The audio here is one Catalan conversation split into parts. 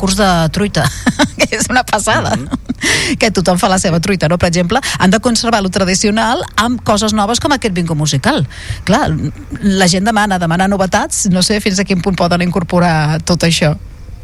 concurs de truita, que és una passada, que tothom fa la seva truita, no? Per exemple, han de conservar lo tradicional amb coses noves com aquest bingo musical. Clar, la gent demana novetats, no sé fins a quin punt poden incorporar tot això.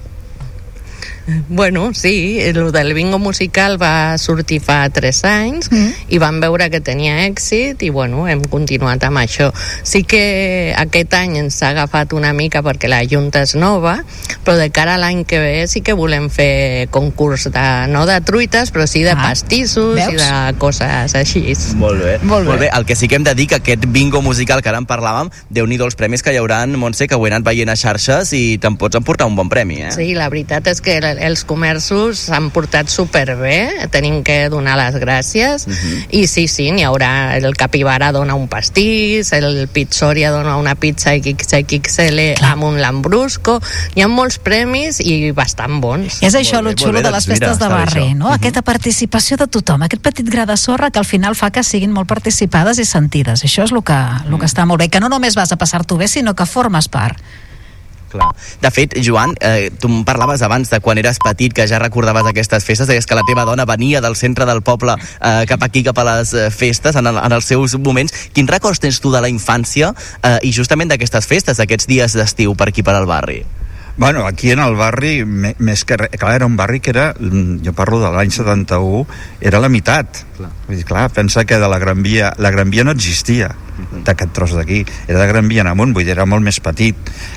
Bueno, sí, el del bingo musical va sortir fa 3 anys i vam veure que tenia èxit i bueno, hem continuat amb això. Sí que aquest any ens ha agafat una mica perquè la Junta és nova, però de cara a l'any que ve sí que volem fer concurs no de truites, però sí de pastissos. Veus? I de coses així. Molt bé. El que sí que hem de dir que aquest bingo musical que ara en parlàvem, Déu-n'hi-do els premis que hi haurà, Montse, que ho he anat veient a xarxes i te'n pots emportar un bon premi, eh? Sí, la veritat és que els comerços s'han portat superbé, tenim que donar les gràcies i sí, n'hi haurà. El Capibara dona un pastís, el Pizzoria dona una pizza XXL amb un lambrusco. Hi ha molts premis i bastant bons. És això lo xulo de les festes de barri, no? Aquesta participació de tothom, aquest petit gra de sorra que al final fa que siguin molt participades i sentides. Això és el que està molt bé, que no només vas a passar-t'ho bé, sinó que formes part. Clar. De fet, Joan, tu em parlaves abans de quan eres petit, que ja recordaves aquestes festes, deies que la teva dona venia del centre del poble cap aquí, cap a les festes, en els seus moments. Quins records tens tu de la infància i justament d'aquestes festes, d'aquests dies d'estiu per aquí, per al barri? Bueno, aquí en el barri, més que res, clar, era un barri que era, jo parlo de l'any 71, era la meitat. Vull dir, clar, pensa que de la Gran Via no existia, d'aquest tros d'aquí, era de Gran Via en amunt, vull dir, era molt més petit.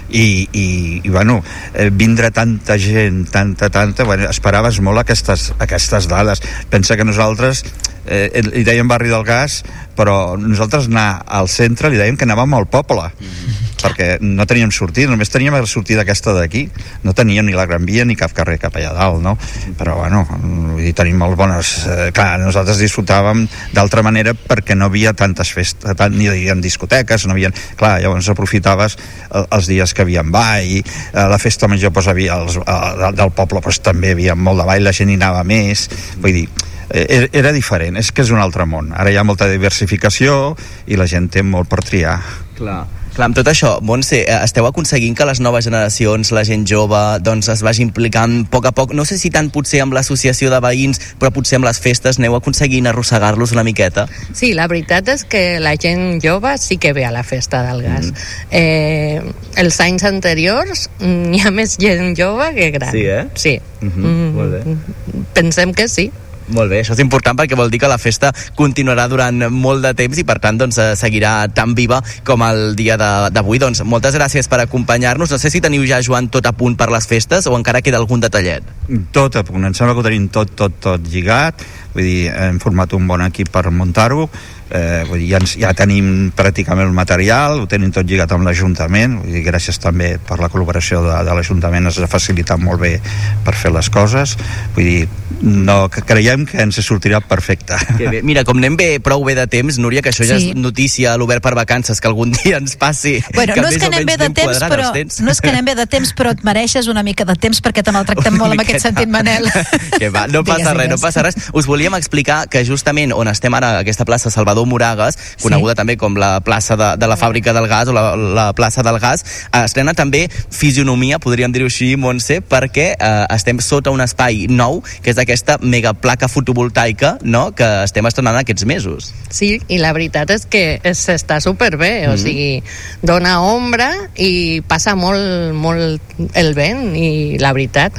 I bueno, vindre tanta gent, tanta, bueno, esperaves molt aquestes dades. Pensa que nosaltres, li dèiem barri del Gas, però nosaltres anar al centre li dèiem que anàvem al poble, perquè no teníem sortida, només teníem la sortida aquesta d'aquí, no teníem ni la Gran Via ni cap carrer cap allà dalt, no? Però bueno, vull dir, tenim molt bones... clar, nosaltres disfrutàvem d'altra manera perquè no havia tantes festes, ni hi havia discoteques, no havia... Clar, llavors aprofitaves els dies que havia ball, la festa major doncs, del poble doncs, també hi havia molt de ball, la gent hi anava més, vull dir, era diferent, és que és un altre món. Ara hi ha molta diversificació i la gent té molt per triar. Clar, amb tot això, Montse, esteu aconseguint que les noves generacions, la gent jove, doncs es vagi implicant a poc, no sé si tant potser amb l'associació de veïns, però potser amb les festes aneu aconseguint arrossegar-los una miqueta? Sí, la veritat és que la gent jove sí que ve a la festa del gas. Els anys anteriors hi ha més gent jove que gran. Sí, eh? Sí. Molt bé. Pensem que sí. Molt bé, això és important perquè vol dir que la festa continuarà durant molt de temps i per tant doncs, seguirà tan viva com el dia d'avui. Doncs moltes gràcies per acompanyar-nos. No sé si teniu ja, Joan, tot a punt per les festes o encara queda algun detallet? Tot a punt, em sembla que ho tenim tot lligat, vull dir, hem format un bon equip per muntar-ho, vull dir, ja tenim pràcticament el material, ho tenim tot lligat amb l'Ajuntament, vull dir, gràcies també per la col·laboració de l'Ajuntament, ens ha facilitat molt bé per fer les coses, vull dir, no, creiem que ens sortirà perfecte. Mira, com anem prou bé de temps, Núria, que això ja és notícia a l'Obert per Vacances, que algun dia ens passi. Bueno, no és que anem bé de temps, però et mereixes una mica de temps perquè te maltractem molt amb aquest sentit, Manel. Que va, no passa res. Us volíem explicar que justament on estem ara, aquesta plaça Salvador Moragas, coneguda també com la plaça de la Fàbrica del Gas o la plaça del Gas, estrena també fisionomia, podríem dir-ho així, Montse, perquè estem sota un espai nou, que és aquesta megaplaca fotovoltaica, no?, que estem estrenant aquests mesos. Sí, i la veritat és que s'està superbé, o sigui, dona ombra i passa molt el vent, i la veritat...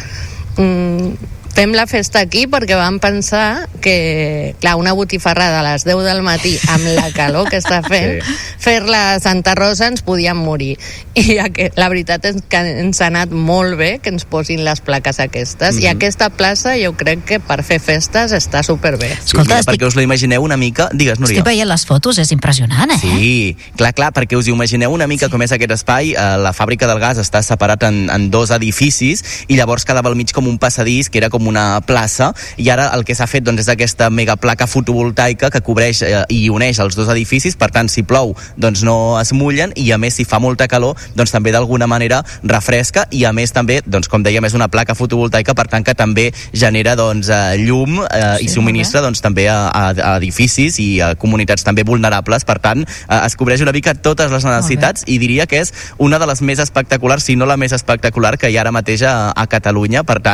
Fem la festa aquí perquè vam pensar que, clar, una botifarrada a les 10 del matí amb la calor que està fent, fer-la a Santa Rosa ens podíem morir. I la veritat és que ens ha anat molt bé que ens posin les plaques aquestes, i aquesta plaça jo crec que per fer festes està superbé. Escolta, perquè us la imagineu una mica... Digues, Núria. Estic veient les fotos, és impressionant, Sí, clar, perquè us imagineu una mica com és aquest espai. La Fàbrica del Gas està separat en 2 edificis i llavors quedava al mig com un passadís que era com una plaça, i ara el que s'ha fet doncs, és aquesta megaplaca fotovoltaica que cobreix i uneix els 2 edificis, per tant si plou doncs no es mullen, i a més si fa molta calor doncs també d'alguna manera refresca, i a més també, doncs, com dèiem, és una placa fotovoltaica, per tant que també genera doncs, llum i subministra doncs, també a edificis i a comunitats també vulnerables, per tant es cobreix una mica totes les necessitats, i diria que és una de les més espectaculars, si no la més espectacular que hi ha ara mateix a Catalunya, per tant